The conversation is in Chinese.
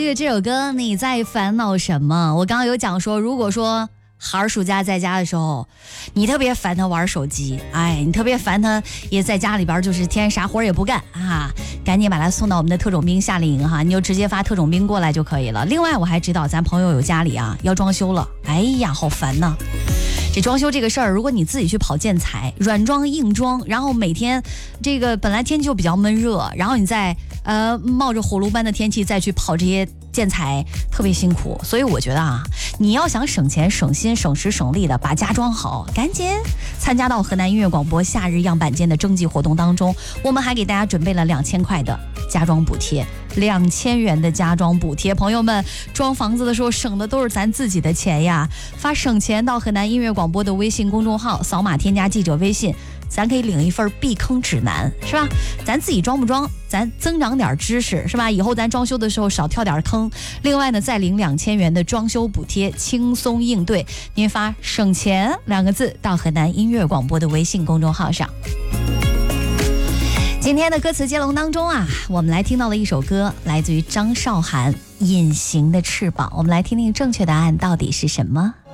着这首歌，你在烦恼什么？我刚刚有讲说，如果说孩儿暑假在家的时候，你特别烦他玩手机，你特别烦他也在家里边就是天天啥活也不干啊，赶紧把他送到我们的特种兵夏令营哈，你就直接发特种兵过来就可以了。另外我还知道咱朋友有家里要装修了，哎呀好烦呐。这装修这个事儿，如果你自己去跑建材，软装硬装，然后每天这个本来天气就比较闷热，然后你再冒着火炉般的天气再去跑这些建材，特别辛苦。所以我觉得你要想省钱省心省时省力的把家装好，赶紧参加到河南音乐广播夏日样板间的征集活动当中，我们还给大家准备了2000块的家装补贴，2000元的家装补贴。朋友们装房子的时候省的都是咱自己的钱呀，发省钱到河南音乐广播的微信公众号，扫码添加记者微信，咱可以领一份避坑指南，是吧？咱自己装不装，咱增长点知识，是吧？以后咱装修的时候少跳点坑。另外呢，再领2000元的装修补贴，轻松应对。您发省钱2个字到河南音乐广播的微信公众号上。今天的歌词接龙当中我们来听到了一首歌，来自于张韶涵《隐形的翅膀》。我们来听听正确答案到底是什么。